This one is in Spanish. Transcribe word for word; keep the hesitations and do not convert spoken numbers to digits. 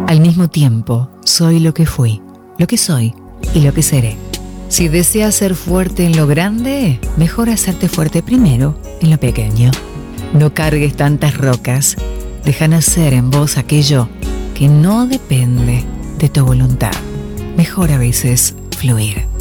Al mismo tiempo, soy lo que fui, lo que soy y lo que seré. Si deseas ser fuerte en lo grande, mejor hacerte fuerte primero en lo pequeño. No cargues tantas rocas, deja nacer en vos aquello que no depende de tu voluntad. Mejor a veces fluir.